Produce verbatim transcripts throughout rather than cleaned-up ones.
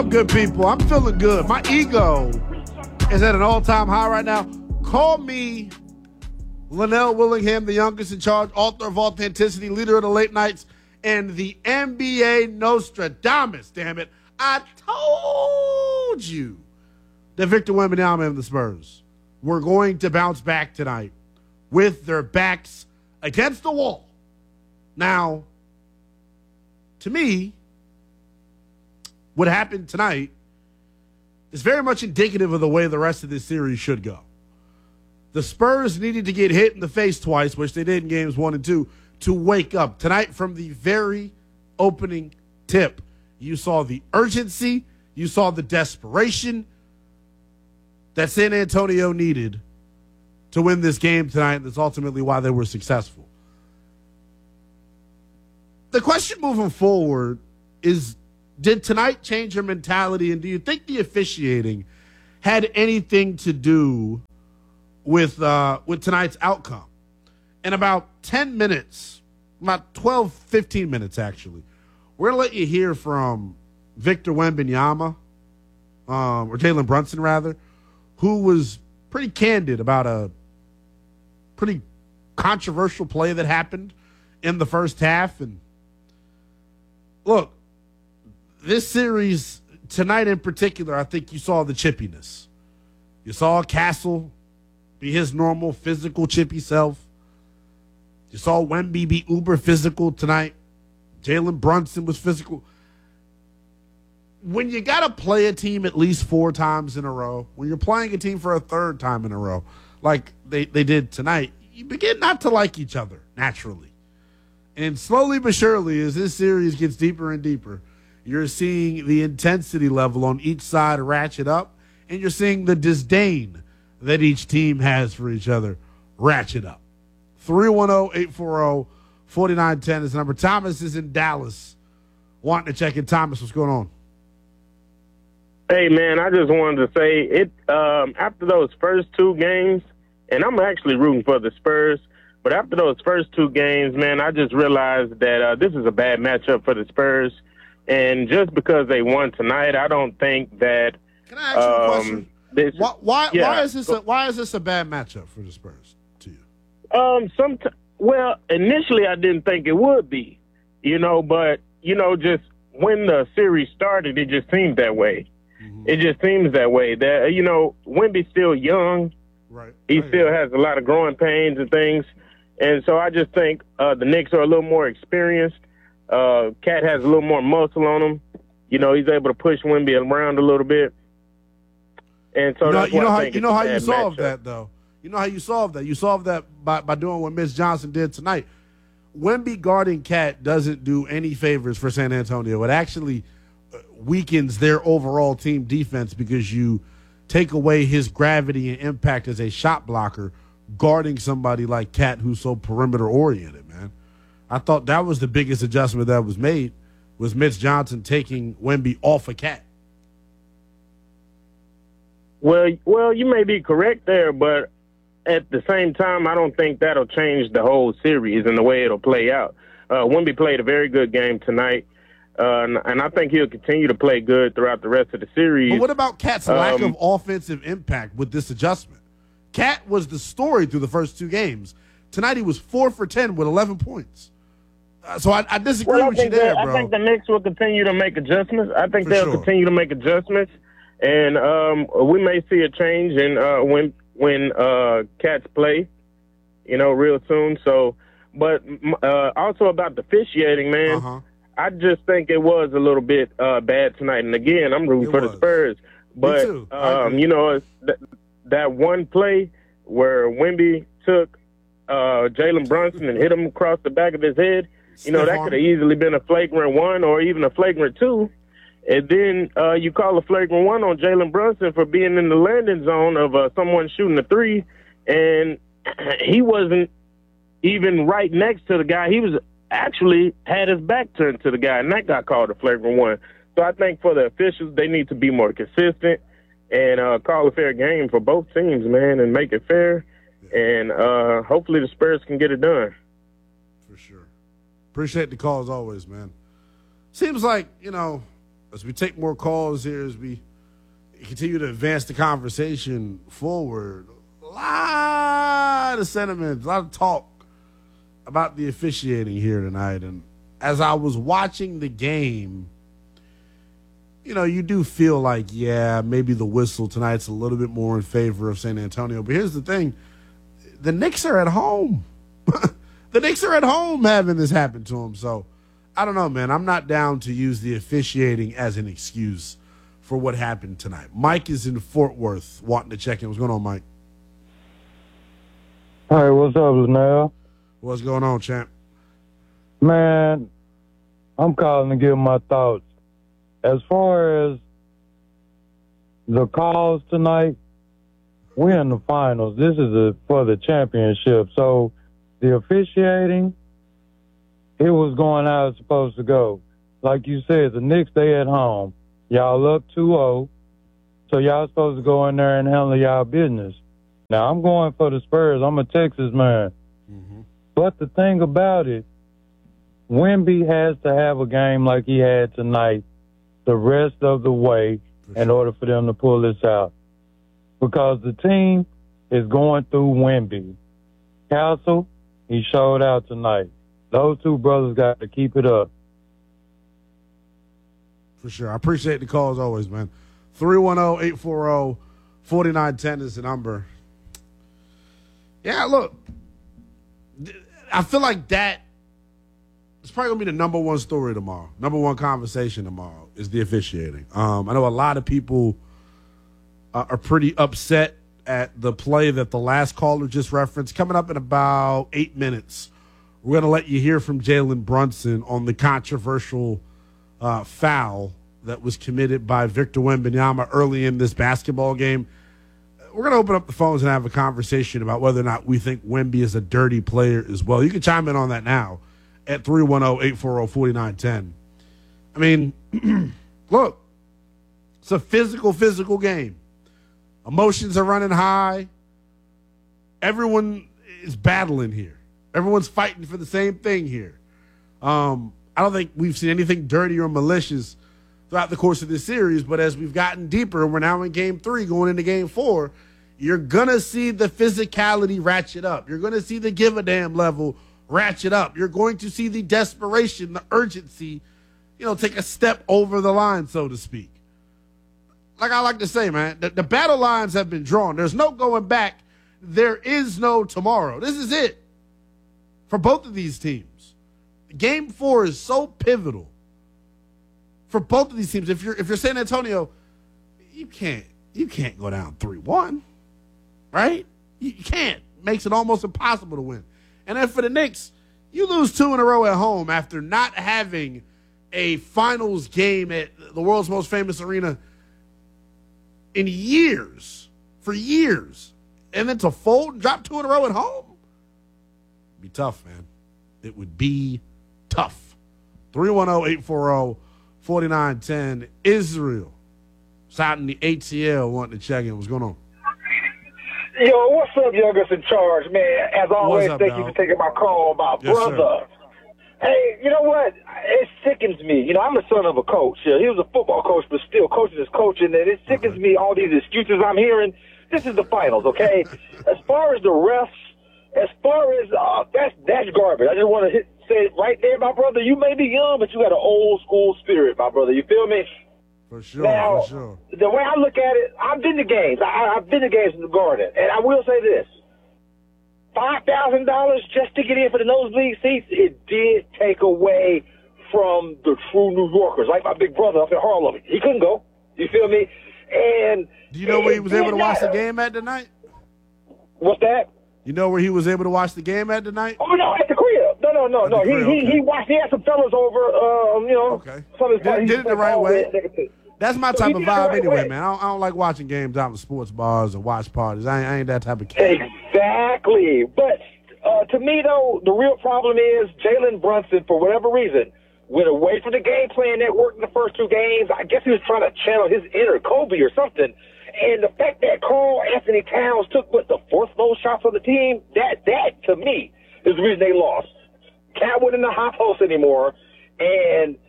Good people, I'm feeling good. My ego is at an all-time high right now. Call me Linnell Willingham, the youngest in charge, author of Authenticity, leader of the late nights, and the N B A Nostradamus, damn it. I told you that Victor Wembanyama and the Spurs were going to bounce back tonight with their backs against the wall. Now, to me, what happened tonight is very much indicative of the way the rest of this series should go. The Spurs needed to get hit in the face twice, which they did in games one and two, to wake up. Tonight, from the very opening tip, you saw the urgency, you saw the desperation that San Antonio needed to win this game tonight, and that's ultimately why they were successful. The question moving forward is, did tonight change your mentality, and do you think the officiating had anything to do with uh, with tonight's outcome? In about ten minutes, about twelve, fifteen minutes actually, we're going to let you hear from Victor Wembanyama, um, or Jalen Brunson rather, who was pretty candid about a pretty controversial play that happened in the first half. And look, this series, tonight in particular, I think you saw the chippiness. You saw Castle be his normal physical chippy self. You saw Wemby be uber physical tonight. Jalen Brunson was physical. When you got to play a team at least four times in a row, when you're playing a team for a third time in a row, like they, they did tonight, you begin not to like each other naturally. And slowly but surely, as this series gets deeper and deeper, you're seeing the intensity level on each side ratchet up, and you're seeing the disdain that each team has for each other ratchet up. three one zero, eight four zero, four nine one zero is the number. Thomas is in Dallas wanting to check in. Thomas, what's going on? Hey, man, I just wanted to say, it. Um, after those first two games, and I'm actually rooting for the Spurs, but after those first two games, man, I just realized that uh, this is a bad matchup for the Spurs. And just because they won tonight, I don't think that. Can I ask you a question? Um, this, why why, yeah. why is this a, why is this a bad matchup for the Spurs to you? Um, some well, initially I didn't think it would be, you know, but you know, just when the series started, it just seemed that way. Mm-hmm. It just seems that way. That you know, Wemby's still young, right? He right. still has a lot of growing pains and things, and so I just think uh, the Knicks are a little more experienced. Uh, Cat has a little more muscle on him. You know, he's able to push Wemby around a little bit. And so you know, that's you know why I how think you know how you it's a bad solve matchup. that though. You know how you solve that. You solve that by, by doing what Mitch Johnson did tonight. Wemby guarding Cat doesn't do any favors for San Antonio. It actually weakens their overall team defense because you take away his gravity and impact as a shot blocker guarding somebody like Cat who's so perimeter oriented, man. I thought that was the biggest adjustment that was made, was Mitch Johnson taking Wemby off of Cat. Well, well, you may be correct there, but at the same time, I don't think that'll change the whole series and the way it'll play out. Uh, Wemby played a very good game tonight, uh, and, and I think he'll continue to play good throughout the rest of the series. But what about Cat's lack Um, of offensive impact with this adjustment? Cat was the story through the first two games. Tonight he was four for ten with eleven points. Uh, so I, I disagree well, I with you think there, that, bro. I think the Knicks will continue to make adjustments. I think For they'll sure. continue to make adjustments, and um, we may see a change in uh, when when uh, Cats play, you know, real soon. So, but uh, also about the officiating, man. Uh-huh. I just think it was a little bit uh, bad tonight. And again, I'm rooting It for was. the Spurs, but too. I um, agree. you know, it's th- that one play where Wemby took uh, Jalen Brunson and hit him across the back of his head. You know, Stiff that arm. could have easily been a flagrant one or even a flagrant two. And then uh, you call a flagrant one on Jalen Brunson for being in the landing zone of uh, someone shooting a three, and he wasn't even right next to the guy. He was actually had his back turned to the guy, and that got called a flagrant one. So I think for the officials, they need to be more consistent and uh, call a fair game for both teams, man, and make it fair. And uh, hopefully the Spurs can get it done. For sure. Appreciate the call as always, man. Seems like, you know, as we take more calls here, as we continue to advance the conversation forward, a lot of sentiments, a lot of talk about the officiating here tonight. And as I was watching the game, you know, you do feel like, yeah, maybe the whistle tonight's a little bit more in favor of San Antonio. But here's the thing. The Knicks are at home. The Knicks are at home having this happen to them. So, I don't know, man. I'm not down to use the officiating as an excuse for what happened tonight. Mike is in Fort Worth wanting to check in. What's going on, Mike? Hey, what's up, Linnell? What's going on, champ? Man, I'm calling to give my thoughts. As far as the calls tonight, we're in the finals. This is a, for the championship. So the officiating, it was going how it's supposed to go. Like you said, the Knicks, they at home. Y'all up two oh. So y'all supposed to go in there and handle y'all business. Now, I'm going for the Spurs. I'm a Texas man. Mm-hmm. But the thing about it, Wemby has to have a game like he had tonight the rest of the way in order for them to pull this out. Because the team is going through Wemby. Castle, he showed out tonight. Those two brothers got to keep it up. For sure. I appreciate the call as always, man. three one zero, eight four zero, four nine one zero is the number. Yeah, look, I feel like that it's probably going to be the number one story tomorrow. Number one conversation tomorrow is the officiating. Um, I know a lot of people uh, are pretty upset at the play that the last caller just referenced. Coming up in about eight minutes, we're going to let you hear from Jalen Brunson on the controversial uh, foul that was committed by Victor Wembanyama early in this basketball game. We're going to open up the phones and have a conversation about whether or not we think Wemby is a dirty player as well. You can chime in on that now at three one zero, eight four zero, four nine one zero. I mean, look, it's a physical, physical game. Emotions are running high. Everyone is battling here. Everyone's fighting for the same thing here. Um, I don't think we've seen anything dirty or malicious throughout the course of this series, but as we've gotten deeper, and we're now in game three, going into game four, you're going to see the physicality ratchet up. You're going to see the give a damn level ratchet up. You're going to see the desperation, the urgency, you know, take a step over the line, so to speak. Like I like to say, man, the, the battle lines have been drawn. There's no going back. There is no tomorrow. This is it for both of these teams. Game four is so pivotal for both of these teams. If you're if you're San Antonio, you can't you can't go down three one, right? You can't. Makes it almost impossible to win. And then for the Knicks, you lose two in a row at home after not having a finals game at the world's most famous arena in years, for years. And then to fold and drop two in a row at home, it'd be tough, man. It would be tough. three one zero, eight four zero, four nine one zero. Israel, it's out in the A T L wanting to check in. What's going on? Yo, what's up, youngest in charge, man? As always, up, thank dog? you for taking my call, my Yes, brother. Hey, you know what? It sickens me. You know, I'm the son of a coach. Yeah, he was a football coach, but still coaching is coaching, and it sickens me, all these excuses I'm hearing. This is the finals, okay? As far as the refs, as far as, uh, that's that's garbage. I just want to hit, say it right there, my brother. You may be young, but you got an old school spirit, my brother. You feel me? For sure, Now, for sure. the way I look at it, I've been to games. I, I've been to games in the Garden, and I will say this. five thousand dollars just to get in for the nosebleed seats, it did take away from the true New Yorkers, like my big brother up in Harlem. He couldn't go. You feel me? And Do you know where he was able to watch the game at tonight? What's that? You know where he was able to watch the game at tonight? Oh, no, at the crib. No, no, no, At no. the He, crib, he, okay. he watched, he had some fellas over, um, you know. Okay. Some of his Did, buddies did it the right all way. that. That's my So type he of did it the vibe right anyway, way. man. I don't, I don't like watching games out in sports bars or watch parties. I ain't, I ain't that type of kid. Exactly. But uh, to me, though, the real problem is Jalen Brunson, for whatever reason, went away from the game plan that worked in the first two games. I guess he was trying to channel his inner Kobe or something. And the fact that Karl Anthony Towns took, what, the fourth most shots on the team, that, that to me, is the reason they lost. Cat wasn't in the hot post anymore. And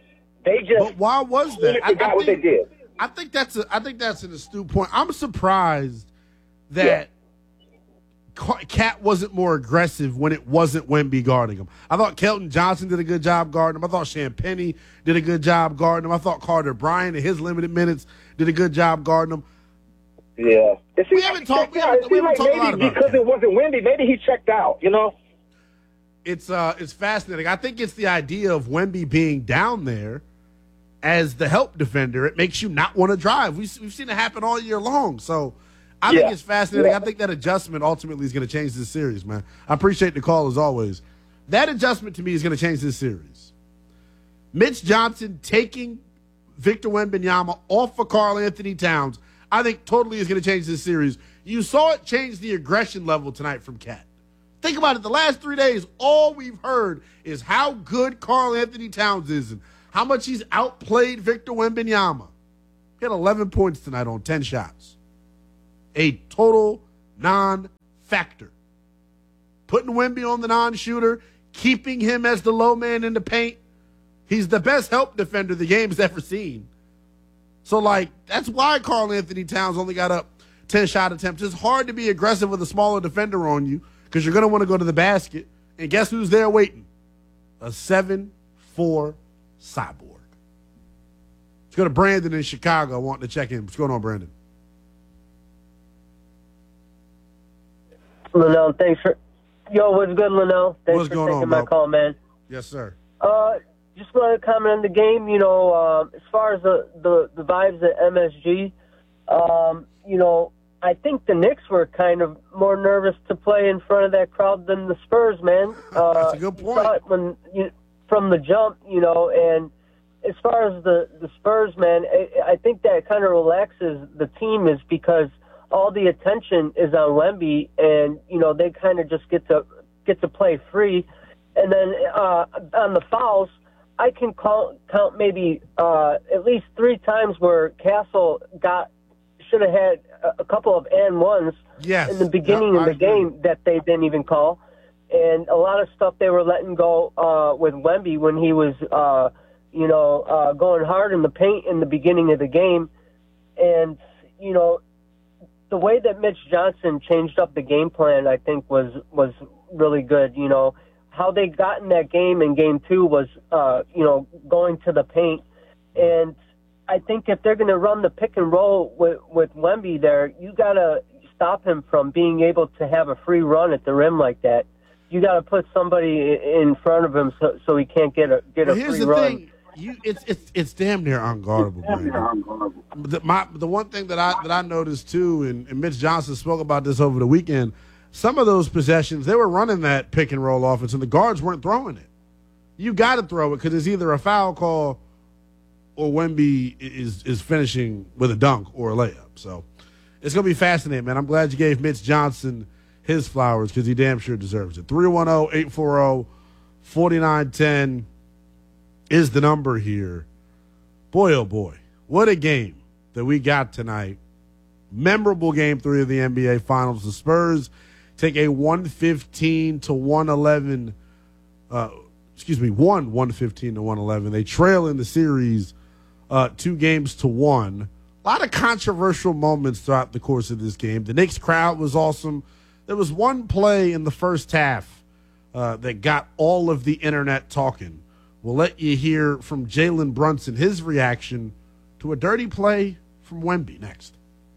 They just But why was that? I, forgot I what think, they did. I think that's a, I think that's an astute point. I'm surprised that yeah. Cat wasn't more aggressive when it wasn't Wemby guarding him. I thought Kelton Johnson did a good job guarding him. I thought Champagnie did a good job guarding him. I thought Carter Bryant in his limited minutes did a good job guarding him. Yeah. It we haven't talked. We haven't, we haven't like talked a lot about because Cat. it wasn't Wemby. Maybe he checked out. You know. It's uh, it's fascinating. I think it's the idea of Wemby being down there as the help defender. It makes you not want to drive. We've, we've seen it happen all year long. So I yeah. think it's fascinating. Yeah. I think that adjustment ultimately is going to change this series, man. I appreciate the call as always. That adjustment to me is going to change this series. Mitch Johnson taking Victor Wembanyama off for Karl Anthony Towns, I think totally is going to change this series. You saw it change the aggression level tonight from Cat. Think about it. The last three days, all we've heard is how good Karl Anthony Towns is and how much he's outplayed Victor Wembanyama. He had eleven points tonight on ten shots. A total non-factor. Putting Wemby on the non-shooter, keeping him as the low man in the paint. He's the best help defender the game's ever seen. So, like, that's why Karl Anthony Towns only got up ten shot attempts. It's hard to be aggressive with a smaller defender on you because you're going to want to go to the basket. And guess who's there waiting? A seven four cyborg. Let's go to Brandon in Chicago wanting to check in. What's going on, Brandon? Linnell, thanks for – yo, what's good, Linnell? Thanks what's for going taking on, my bro? call, man. Yes, sir. Uh, just want to comment on the game. You know, um, as far as the, the, the vibes at M S G, um, you know, I think the Knicks were kind of more nervous to play in front of that crowd than the Spurs, man. Uh, That's a good point. Saw it when, you, from the jump, you know, and as far as the, the Spurs, man, I, I think that kind of relaxes the team is because all the attention is on Wemby, and, you know, they kind of just get to get to play free. And then uh, on the fouls, I can call, count maybe uh, at least three times where Castle got should have had a couple of and ones yes. in the beginning yeah, of the agree. game that they didn't even call. And a lot of stuff they were letting go uh, with Wemby when he was, uh, you know, uh, going hard in the paint in the beginning of the game. And, you know, the way that Mitch Johnson changed up the game plan, I think, was was really good. You know, how they got in that game in game two was, uh, you know, going to the paint. And I think if they're going to run the pick and roll with, with Wemby there, you got to stop him from being able to have a free run at the rim like that. You got to put somebody in front of him so, so he can't get a get well, a here's free the run. Thing. You, it's it's it's damn near unguardable. Damn near unguardable. The, my, the one thing that I that I noticed too, and, and Mitch Johnson spoke about this over the weekend. Some of those possessions, they were running that pick and roll offense, and the guards weren't throwing it. You got to throw it because it's either a foul call or Wemby is is finishing with a dunk or a layup. So it's going to be fascinating, man. I'm glad you gave Mitch Johnson his flowers because he damn sure deserves it. three one zero, eight four zero, four nine one zero is the number here. Boy, oh boy, what a game that we got tonight. Memorable game three of the N B A Finals. The Spurs take a one fifteen to one eleven, uh, excuse me, one one fifteen to one eleven. They trail in the series uh, two games to one. A lot of controversial moments throughout the course of this game. The Knicks crowd was awesome. There was one play in the first half uh, that got all of the internet talking. We'll let you hear from Jalen Brunson, his reaction to a dirty play from Wemby next.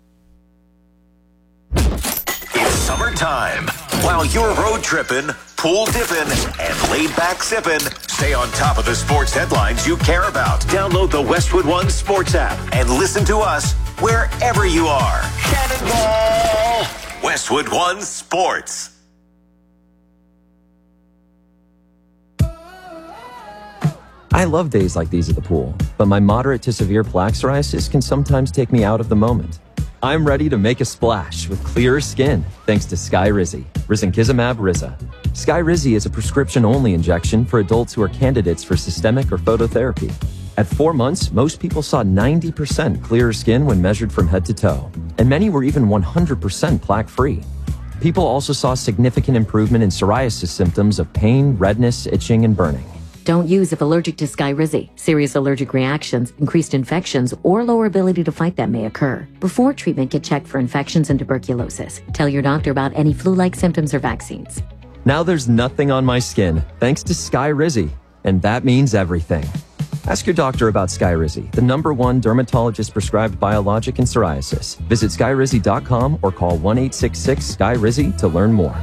It's summertime. While you're road tripping, pool dipping, and laid back sipping, stay on top of the sports headlines you care about. Download the Westwood One Sports app and listen to us wherever you are. Cannonball! Westwood One Sports. I love days like these at the pool, but my moderate to severe plaque psoriasis can sometimes take me out of the moment. I'm ready to make a splash with clearer skin thanks to Skyrizi, risankizumab Riza. Skyrizi is a prescription-only injection for adults who are candidates for systemic or phototherapy. At four months, most people saw ninety percent clearer skin when measured from head to toe, and many were even one hundred percent plaque-free. People also saw significant improvement in psoriasis symptoms of pain, redness, itching, and burning. Don't use if allergic to Skyrizi. Serious allergic reactions, increased infections, or lower ability to fight them may occur. Before treatment, get checked for infections and tuberculosis. Tell your doctor about any flu-like symptoms or vaccines. Now there's nothing on my skin, thanks to Skyrizi. And that means everything. Ask your doctor about Skyrizi, the number one dermatologist-prescribed biologic in psoriasis. Visit skyrizi dot com or call one eight six six Sky Rizzy to learn more.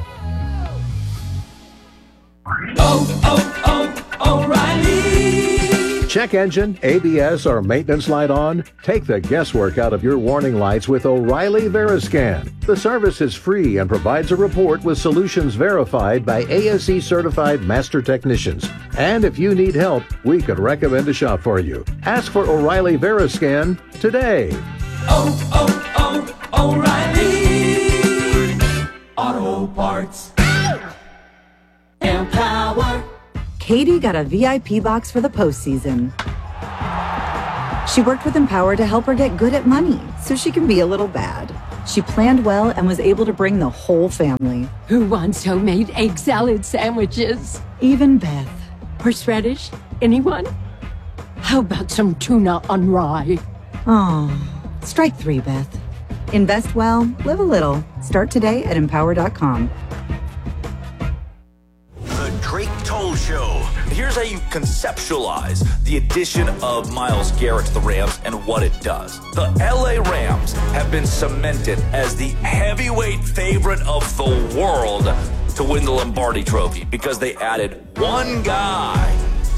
Oh, oh, oh, O'Reilly! Check engine, A B S, or maintenance light on? Take the guesswork out of your warning lights with O'Reilly Veriscan. The service is free and provides a report with solutions verified by A S E-certified master technicians. And if you need help, we could recommend a shop for you. Ask for O'Reilly Veriscan today. Oh, oh, oh, O'Reilly! Auto Parts. Empower. Katie got a V I P box for the postseason. She worked with Empower to help her get good at money, so she can be a little bad. She planned well and was able to bring the whole family. Who wants homemade egg salad sandwiches? Even Beth. Horseradish? Anyone? How about some tuna on rye? Oh, strike three, Beth. Invest well, live a little. Start today at empower dot com. The Drake Toll Show. Here's how you conceptualize the addition of Myles Garrett to the Rams and what it does. The L A Rams have been cemented as the heavyweight favorite of the world to win the Lombardi Trophy because they added one guy.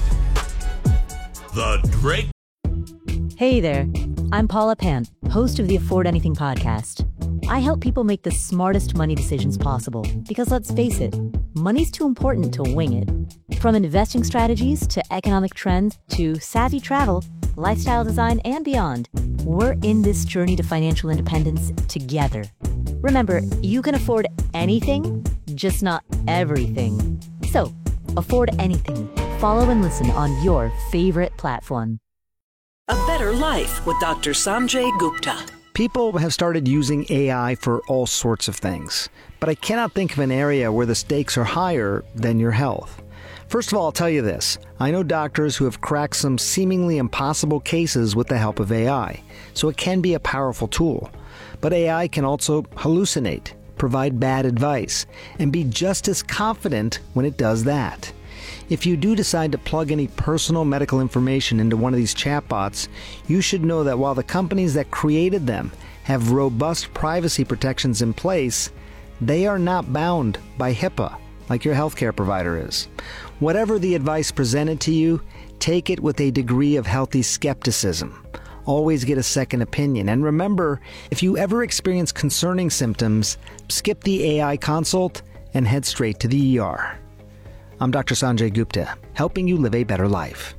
The Drake. Hey there, I'm Paula Pant, host of the Afford Anything podcast. I help people make the smartest money decisions possible because, let's face it, money's too important to wing it. From investing strategies to economic trends to savvy travel, lifestyle design, and beyond, we're in this journey to financial independence together. Remember, you can afford anything, just not everything. So, afford anything. Follow and listen on your favorite platform. A Better Life with Doctor Sanjay Gupta. People have started using A I for all sorts of things, but I cannot think of an area where the stakes are higher than your health. First of all, I'll tell you this. I know doctors who have cracked some seemingly impossible cases with the help of A I, so it can be a powerful tool. But A I can also hallucinate, provide bad advice, and be just as confident when it does that. If you do decide to plug any personal medical information into one of these chatbots, you should know that while the companies that created them have robust privacy protections in place, they are not bound by HIPAA like your healthcare provider is. Whatever the advice presented to you, take it with a degree of healthy skepticism. Always get a second opinion. And remember, if you ever experience concerning symptoms, skip the A I consult and head straight to the E R. I'm Doctor Sanjay Gupta, helping you live a better life.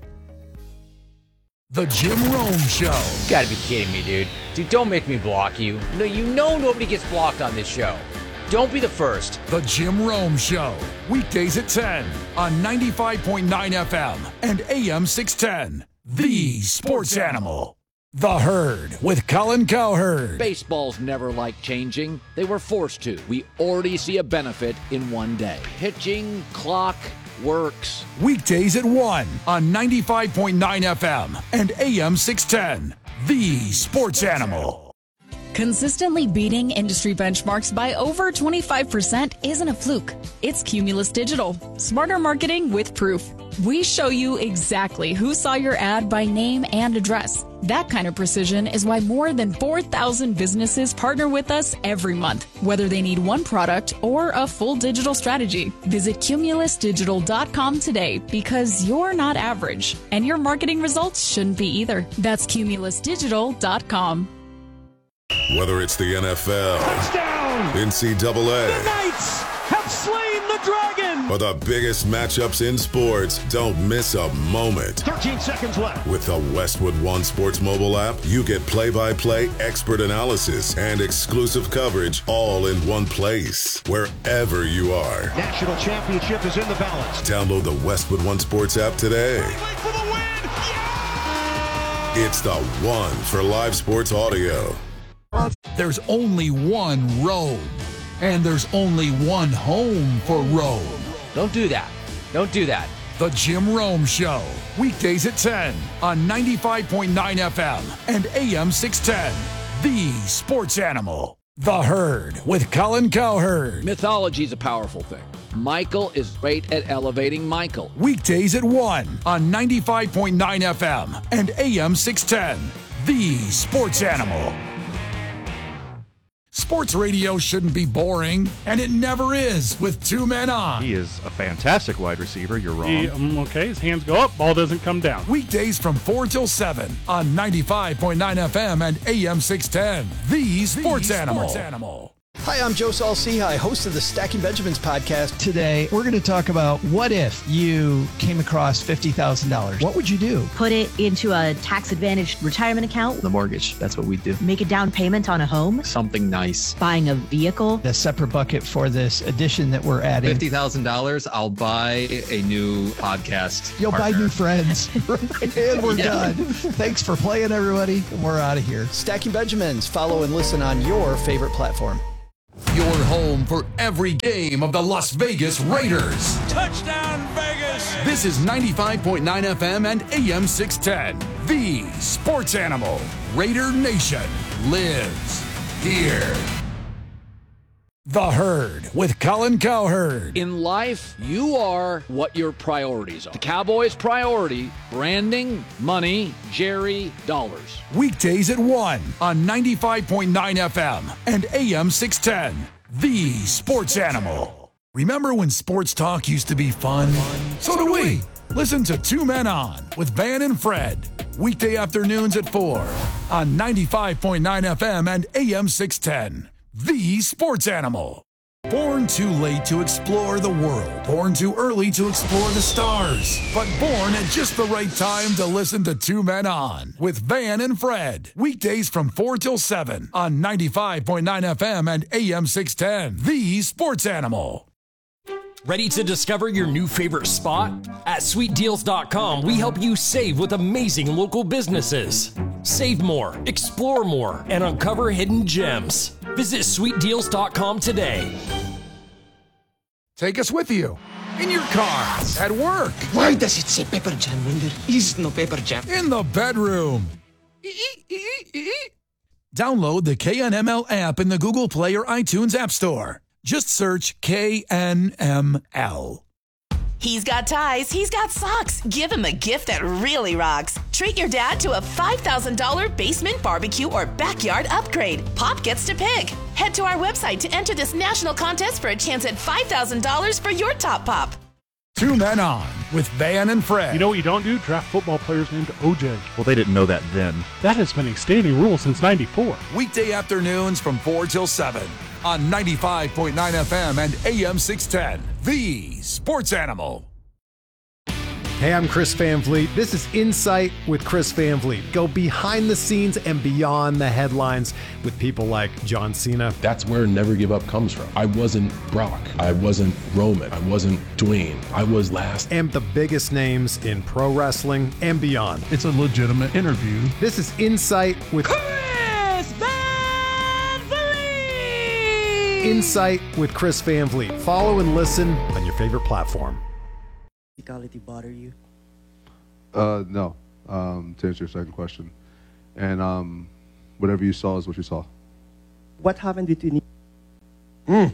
The Jim Rome Show. You gotta be kidding me, dude. Dude, don't make me block you. No, you know nobody gets blocked on this show. Don't be the first. The Jim Rome Show. Weekdays at ten on ninety-five point nine F M and A M six ten. The Sports Animal. The Herd with Colin Cowherd. Baseball's never liked changing. They were forced to. We already see a benefit in one day. Pitching, clock, works. Weekdays at one on ninety-five point nine F M and A M six ten. The Sports Animal. Consistently beating industry benchmarks by over twenty-five percent isn't a fluke. It's Cumulus Digital. Smarter marketing with proof. We show you exactly who saw your ad by name and address. That kind of precision is why more than four thousand businesses partner with us every month, whether they need one product or a full digital strategy. Visit cumulus digital dot com today because you're not average, and your marketing results shouldn't be either. That's cumulus digital dot com. Whether it's the N F L, touchdown, N C double A, the Knights have slain the dragon, or the biggest matchups in sports, don't miss a moment. thirteen seconds left. With the Westwood One Sports mobile app, you get play-by-play, expert analysis, and exclusive coverage all in one place, wherever you are. National championship is in the balance. Download the Westwood One Sports app today. For the win. Yeah! It's the one for live sports audio. There's only one road, and there's only one home for Rome. Don't do that. Don't do that. The Jim Rome Show, weekdays at ten on ninety-five point nine F M and A M six ten. The Sports Animal. The Herd with Colin Cowherd. Mythology is a powerful thing. Michael is great at elevating Michael. Weekdays at one on ninety-five point nine F M and A M six ten. The Sports Animal. Sports radio shouldn't be boring, and it never is with two men on. He is a fantastic wide receiver. You're wrong. He, um, okay, his hands go up, ball doesn't come down. Weekdays from four till seven on ninety-five point nine F M and A M six ten. The Sports, the Animal. Sports Animal. Hi, I'm Joe Saul-Sehy, host of the Stacking Benjamins podcast. Today, we're going to talk about what if you came across fifty thousand dollars. What would you do? Put it into a tax-advantaged retirement account. The mortgage, that's what we do. Make a down payment on a home. Something nice. Buying a vehicle. A separate bucket for this addition that we're adding. fifty thousand dollars, I'll buy a new podcast You'll partner. buy new friends. And we're Yeah. done. Thanks for playing, everybody. We're out of here. Stacking Benjamins. Follow and listen on your favorite platform. Your home for every game of the Las Vegas Raiders. Touchdown, Vegas! This is ninety-five point nine F M and A M six ten. The Sports Animal. Raider Nation lives here. The Herd with Colin Cowherd. In life, you are what your priorities are. The Cowboys' priority, branding, money, Jerry, dollars. Weekdays at one on ninety-five point nine F M and A M six ten. The Sports Animal. Remember when sports talk used to be fun? So do we. Listen to Two Men On with Van and Fred. Weekday afternoons at four on ninety-five point nine F M and A M six ten. The Sports Animal. Born too late to explore the world. Born too early to explore the stars. But born at just the right time to listen to Two Men On with Van and Fred. Weekdays from four till seven on ninety-five point nine F M and A M six ten. The Sports Animal. Ready to discover your new favorite spot? At sweet deals dot com, we help you save with amazing local businesses. Save more, explore more, and uncover hidden gems. Visit sweet deals dot com today. Take us with you. In your car, at work. Why does it say Pepper Jam when there is no Pepper Jam? In the bedroom. Download the K N M L app in the Google Play or iTunes App Store. Just search K N M L. He's got ties, he's got socks. Give him a gift that really rocks. Treat your dad to a five thousand dollars basement barbecue or backyard upgrade. Pop gets to pick. Head to our website to enter this national contest for a chance at five thousand dollars for your top pop. Two Men On with Van and Fred. You know what you don't do? Draft football players named O J. Well, they didn't know that then. That has been a standing rule since ninety-four. Weekday afternoons from four till seven on ninety-five point nine F M and A M six ten. The Sports Animal. Hey, I'm Chris Van Vliet. This is Insight with Chris Van Vliet. Go behind the scenes and beyond the headlines with people like John Cena. That's where Never Give Up comes from. I wasn't Brock. I wasn't Roman. I wasn't Dwayne. I was last. And the biggest names in pro wrestling and beyond. It's a legitimate interview. This is Insight with Chris Van Vliet! Insight with Chris Van Vliet. Follow and listen on your favorite platform. Physicality bother you? Uh, no. Um, to answer your second question, and um, whatever you saw is what you saw. What happened between you? Mm.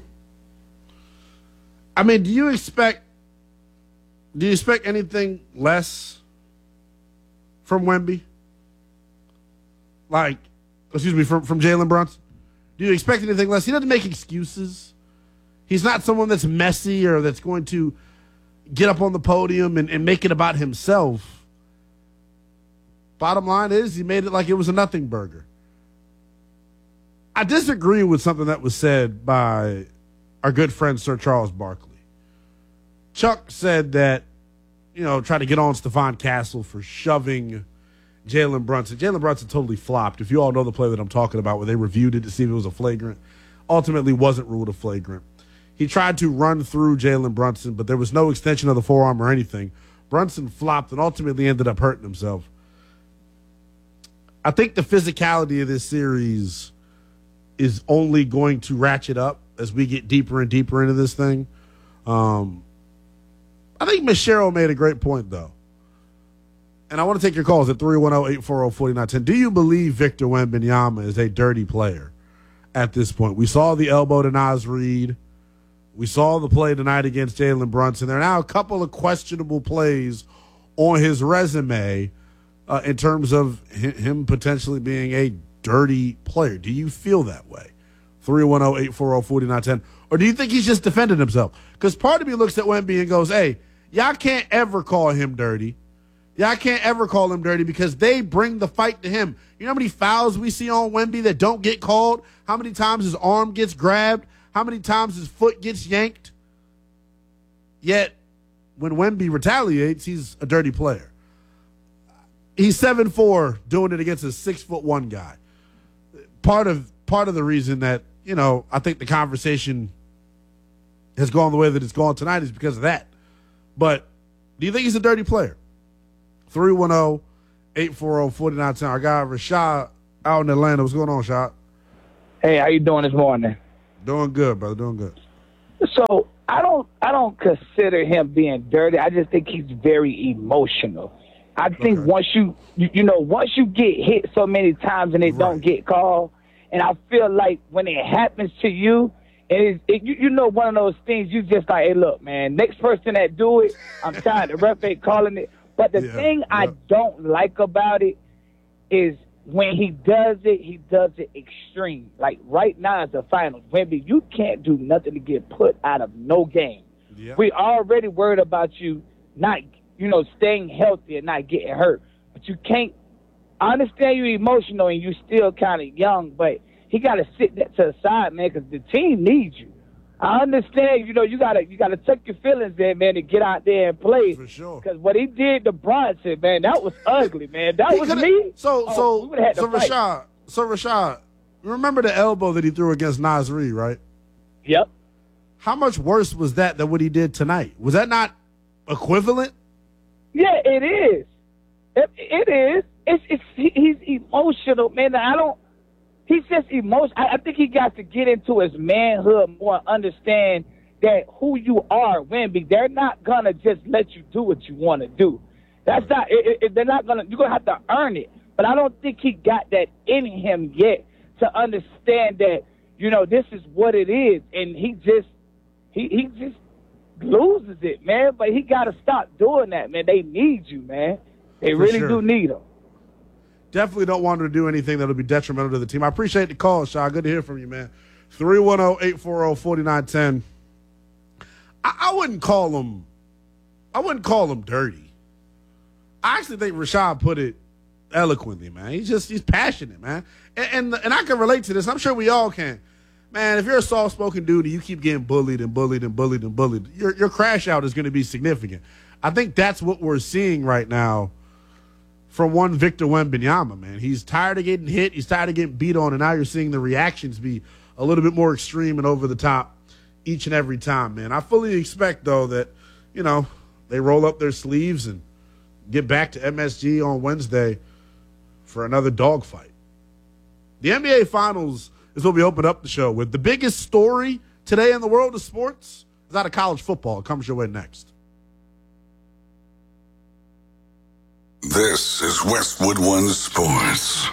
I mean, do you expect? Do you expect anything less from Wemby? Like, excuse me, from from Jalen Brunson? Do you expect anything less? He doesn't make excuses. He's not someone that's messy or that's going to get up on the podium and, and make it about himself. Bottom line is he made it like it was a nothing burger. I disagree with something that was said by our good friend Sir Charles Barkley. Chuck said that, you know, trying to get on Stephon Castle for shoving Jalen Brunson. Jalen Brunson totally flopped. If you all know the play that I'm talking about where they reviewed it to see if it was a flagrant, ultimately wasn't ruled a flagrant. He tried to run through Jalen Brunson, but there was no extension of the forearm or anything. Brunson flopped and ultimately ended up hurting himself. I think the physicality of this series is only going to ratchet up as we get deeper and deeper into this thing. Um, I think Miss Cheryl made a great point, though. And I want to take your calls at three one zero, eight four zero, four nine one zero. Do you believe Victor Wembanyama is a dirty player at this point? We saw the elbow to Naz Reid. We saw the play tonight against Jalen Brunson. There are now a couple of questionable plays on his resume uh, in terms of him potentially being a dirty player. Do you feel that way? three one zero, eight four zero, four nine one zero. Or do you think he's just defending himself? Because part of me looks at Wemby and goes, hey, y'all can't ever call him dirty. Y'all can't ever call him dirty because they bring the fight to him. You know how many fouls we see on Wemby that don't get called? How many times his arm gets grabbed? How many times his foot gets yanked? Yet, when Wemby retaliates, he's a dirty player. He's seven foot four doing it against a six foot one guy. Part of part of the reason that, you know, I think the conversation has gone the way that it's gone tonight is because of that. But do you think he's a dirty player? three one zero, eight four zero, four nine one zero. Our guy Rashad out in Atlanta. What's going on, Shad? Hey, how you doing this morning? Doing good, brother. Doing good. So I don't I don't consider him being dirty. I just think he's very emotional. I think okay. once you, you you know once you get hit so many times and they right. don't get called, and I feel like when it happens to you, and it's, it, you, you know one of those things you just like, hey, look, man, next person that do it, I'm tired. The ref ain't calling it. But the yeah, thing yeah. I don't like about it is when he does it, he does it extreme. Like right now is the finals. Wemby, you can't do nothing to get put out of no game. Yeah. We already worried about you not, you know, staying healthy and not getting hurt. But you can't. I understand you're emotional and you're still kind of young, but he got to sit that to the side, man, because the team needs you. I understand, you know, you gotta you gotta tuck your feelings in, man, to get out there and play. For sure. Because what he did to Bronson, man, that was ugly, man. That he was me. So, oh, so, so Rashad, so Rashad, remember the elbow that he threw against Naz Reid, right? Yep. How much worse was that than what he did tonight? Was that not equivalent? Yeah, it is. It, it is. It's, it's he's emotional, man. I don't. He's just emotional. I, I think he got to get into his manhood more and understand that who you are, Wemby. They're not going to just let you do what you want to do. That's not, it, it, they're not going to, you're going to have to earn it. But I don't think he got that in him yet to understand that, you know, this is what it is. And he just, he, he just loses it, man. But he got to stop doing that, man. They need you, man. They For really sure. do need him. Definitely don't want him to do anything that'll be detrimental to the team. I appreciate the call, Shaw. Good to hear from you, man. three one zero, eight four zero, four nine one zero. I, I wouldn't call him I wouldn't call him dirty. I actually think Rashad put it eloquently, man. He's just he's passionate, man. And and, and I can relate to this. I'm sure we all can. Man, if you're a soft-spoken dude and you keep getting bullied and bullied and bullied and bullied, your your crash out is going to be significant. I think that's what we're seeing right now from one Victor Wembanyama, man. He's tired of getting hit. He's tired of getting beat on, and now you're seeing the reactions be a little bit more extreme and over the top each and every time, man. I fully expect, though, that, you know, they roll up their sleeves and get back to M S G on Wednesday for another dogfight. The N B A Finals is what we open up the show with. The biggest story today in the world of sports is out of college football. It comes your way next. This is Westwood One Sports.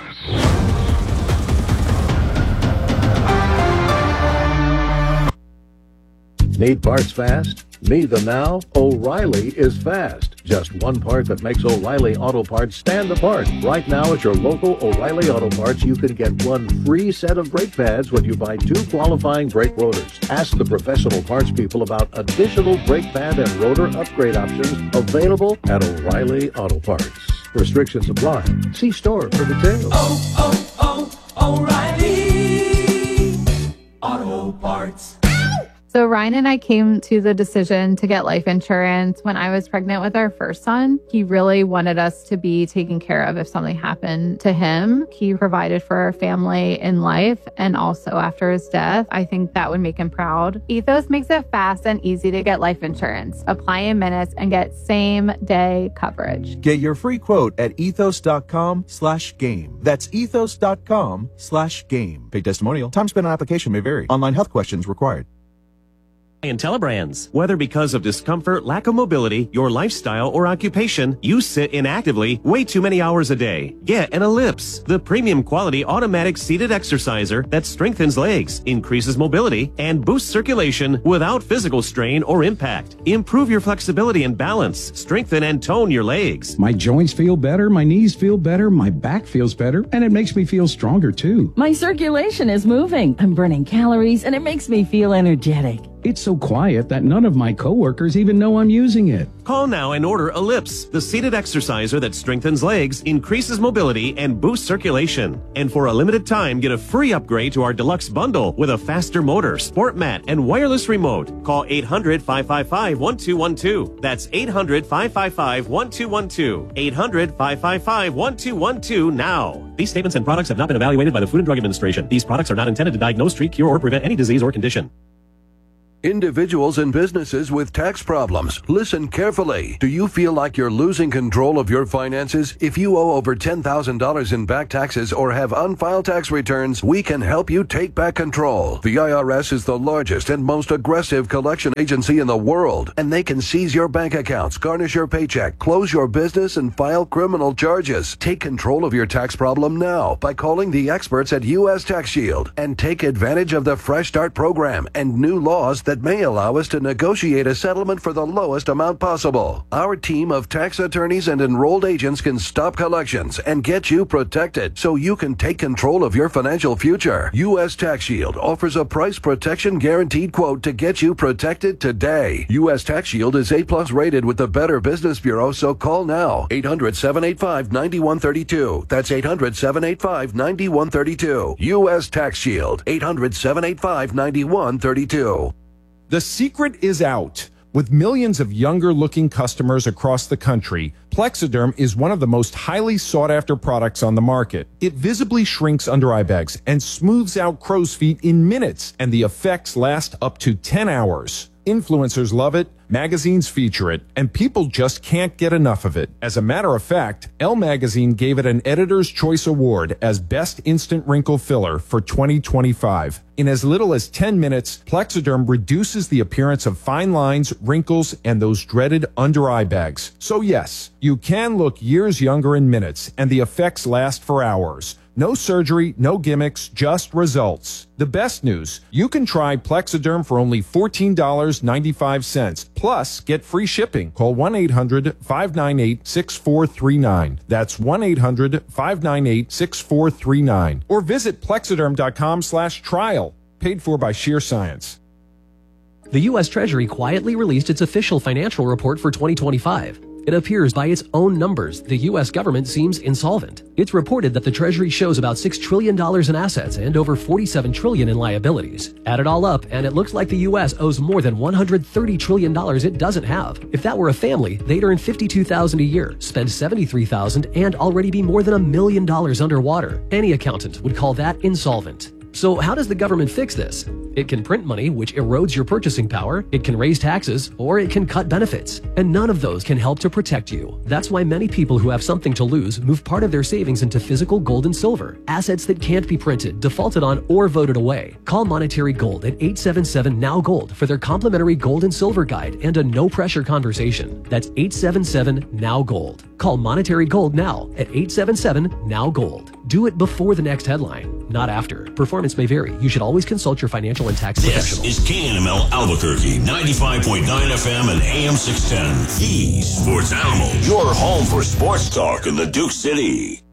Need parts fast? Need them now? O'Reilly is fast. Just one part that makes O'Reilly Auto Parts stand apart. Right now at your local O'Reilly Auto Parts, you can get one free set of brake pads when you buy two qualifying brake rotors. Ask the professional parts people about additional brake pad and rotor upgrade options available at O'Reilly Auto Parts. Restrictions apply. See store for details. Oh, oh, oh, O'Reilly Auto Parts. So Ryan and I came to the decision to get life insurance when I was pregnant with our first son. He really wanted us to be taken care of if something happened to him. He provided for our family in life and also after his death. I think that would make him proud. Ethos makes it fast and easy to get life insurance. Apply in minutes and get same day coverage. Get your free quote at ethos.com slash game. That's ethos.com slash game. Paid testimonial. Time spent on application may vary. Online health questions required. IntelliBrands. Whether because of discomfort, lack of mobility, your lifestyle, or occupation, you sit inactively way too many hours a day. Get an Ellipse, the premium quality automatic seated exerciser that strengthens legs, increases mobility, and boosts circulation without physical strain or impact. Improve your flexibility and balance, strengthen and tone your legs. My joints feel better, my knees feel better, my back feels better, and it makes me feel stronger too. My circulation is moving. I'm burning calories, and it makes me feel energetic. It's so quiet that none of my coworkers even know I'm using it. Call now and order Ellipse, the seated exerciser that strengthens legs, increases mobility, and boosts circulation. And for a limited time, get a free upgrade to our deluxe bundle with a faster motor, sport mat, and wireless remote. Call eight hundred, five five five, one two one two. That's eight hundred, five five five, one two one two. eight hundred, five five five, one two one two now. These statements and products have not been evaluated by the Food and Drug Administration. These products are not intended to diagnose, treat, cure, or prevent any disease or condition. Individuals and businesses with tax problems, listen carefully. Do you feel like you're losing control of your finances? If you owe over ten thousand dollars in back taxes or have unfiled tax returns, we can help you take back control. The I R S is the largest and most aggressive collection agency in the world, and they can seize your bank accounts, garnish your paycheck, close your business, and file criminal charges. Take control of your tax problem now by calling the experts at U S Tax Shield and take advantage of the Fresh Start program and new laws that may allow us to negotiate a settlement for the lowest amount possible. Our team of tax attorneys and enrolled agents can stop collections and get you protected so you can take control of your financial future. U S Tax Shield offers a price protection guaranteed quote to get you protected today. U S Tax Shield is A plus rated with the Better Business Bureau, so call now. eight hundred, seven eight five, nine one three two. That's eight hundred, seven eight five, nine one three two. U S Tax Shield. eight hundred, seven eight five, nine one three two. The secret is out. With millions of younger-looking customers across the country, Plexiderm is one of the most highly sought-after products on the market. It visibly shrinks under-eye bags and smooths out crow's feet in minutes, and the effects last up to ten hours. Influencers love it, magazines feature it, and people just can't get enough of it. As a matter of fact, Elle Magazine gave it an Editor's Choice Award as Best Instant Wrinkle Filler for twenty twenty-five. In as little as ten minutes, Plexiderm reduces the appearance of fine lines, wrinkles, and those dreaded under-eye bags. So yes, you can look years younger in minutes, and the effects last for hours. No surgery, no gimmicks, just results. The best news, you can try Plexiderm for only fourteen dollars and ninety-five cents. Plus, get free shipping. Call one eight hundred, five nine eight, six four three nine. That's one eight hundred, five nine eight, six four three nine. Or visit plexiderm.com slash trial. Paid for by Sheer Science. The U S Treasury quietly released its official financial report for twenty twenty-five. It appears by its own numbers, the U S government seems insolvent. It's reported that the Treasury shows about six trillion dollars in assets and over forty-seven trillion dollars in liabilities. Add it all up, and it looks like the U S owes more than one hundred thirty trillion dollars it doesn't have. If that were a family, they'd earn fifty-two thousand dollars a year, spend seventy-three thousand dollars, and already be more than a million dollars underwater. Any accountant would call that insolvent. So how does the government fix this? It can print money, which erodes your purchasing power, it can raise taxes, or it can cut benefits. And none of those can help to protect you. That's why many people who have something to lose move part of their savings into physical gold and silver, assets that can't be printed, defaulted on, or voted away. Call Monetary Gold at eight seven seven, N O W Gold for their complimentary gold and silver guide and a no-pressure conversation. That's eight seven seven, N O W Gold. Call Monetary Gold now at eight seven seven, N O W Gold. Do it before the next headline, not after. Performance may vary. You should always consult your financial and tax professional. This is K N M L Albuquerque, ninety-five point nine F M and A M six ten. The Sports Animal. Your home for sports talk in the Duke City.